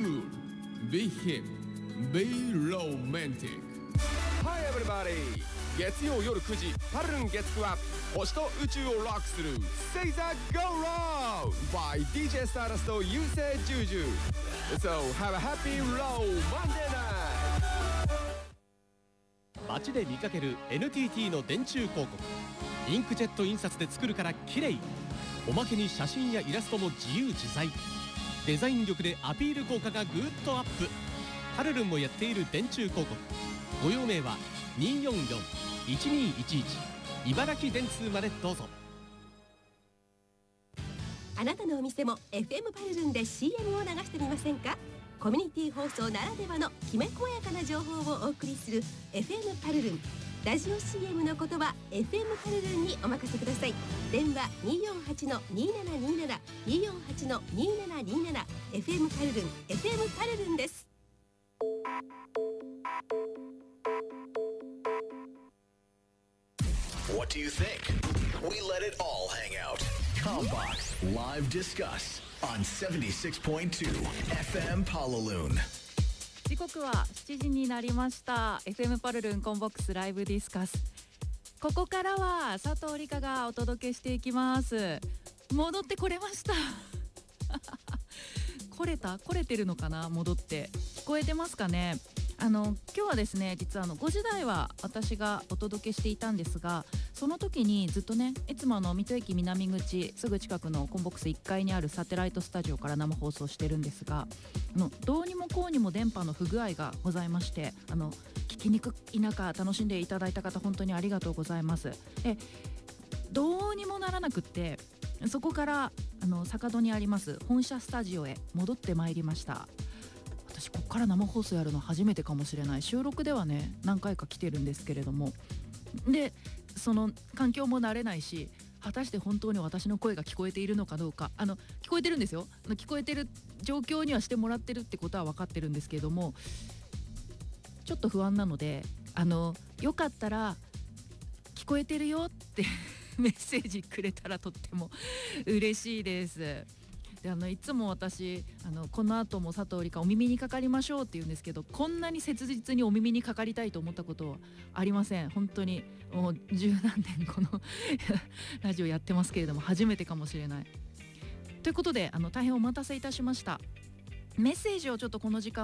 cool, be hip, be romantic. Hi everybody! 月曜夜9時パルルン月9は星と宇宙をロックする Say That Go Round by DJ Stardust と優勢ジュージュ So have a happy low Monday night! 街で見かける NTT の電柱広告、インクジェット印刷で作るから綺麗。おまけに写真やイラストも自由自在。デザイン力でアピール効果がぐーっとアップ。パルルンもやっている電柱広告、ご用命は244-1211茨城電通までどうぞ。 あなたのお店も FM パルルンで CM を流してみませんか？コミュニティ放送ならではのきめ細やかな情報をお送りする FM パルルン。ラジオ CM のことは FM パルルンにお任せください。電話 248-2727 248-2727 FM パルルン FM パルルンです。 What do you think? We let it all hang out. Combox Live Discuss on 76.2 FM Palaloon. 時刻は7時になりました。 FM パルルンコンボックスライブディスカス。ここからは佐藤理香がお届けしていきます。戻ってこれました来れてるのかな。戻って聞こえてますかね。今日はですね、実は5時台は私がお届けしていたんですが、その時にずっとね、いつも水戸駅南口すぐ近くのコンボックス1階にあるサテライトスタジオから生放送してるんですが、どうにもこうにも電波の不具合がございまして、聞きにくい中楽しんでいただいた方本当にありがとうございます。で、どうにもならなくって、そこから坂戸にあります本社スタジオへ戻ってまいりました。私ここから生放送やるの初めてかもしれない。収録ではね何回か来てるんですけれども、でその環境も慣れないし、果たして本当に私の声が聞こえているのかどうか、聞こえてるんですよ。聞こえてる状況にはしてもらってるってことは分かってるんですけれども、ちょっと不安なので、よかったら聞こえてるよってメッセージくれたらとっても嬉しいです。でいつも私この後も佐藤理香お耳にかかりましょうって言うんですけど、こんなに切実にお耳にかかりたいと思ったことはありません。本当にもう十何年このラジオやってますけれども初めてかもしれない。ということで大変お待たせいたしました。メッセージをちょっとこの時間